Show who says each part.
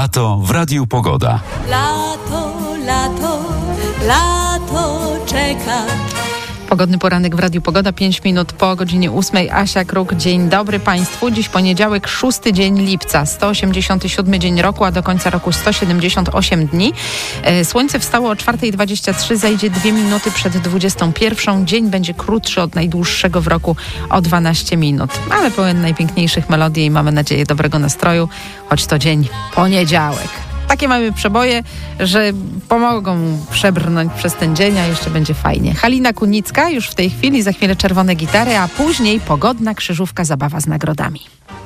Speaker 1: Lato w Radiu Pogoda.
Speaker 2: Lato, lato, lato czeka.
Speaker 3: Pogodny poranek w Radiu Pogoda, 5 minut po godzinie 8. Asia Kruk, dzień dobry Państwu. Dziś poniedziałek, 6 dzień lipca, 187 dzień roku, a do końca roku 178 dni. Słońce wstało o 4:23, zajdzie 2 minuty przed 21. Dzień będzie krótszy od najdłuższego w roku o 12 minut. Ale pełen najpiękniejszych melodii i mamy nadzieję dobrego nastroju, choć to dzień poniedziałek. Takie mamy przeboje, że pomogą przebrnąć przez ten dzień, a jeszcze będzie fajnie. Halina Kunicka już w tej chwili, za chwilę czerwone gitary, a później pogodna krzyżówka, zabawa z nagrodami.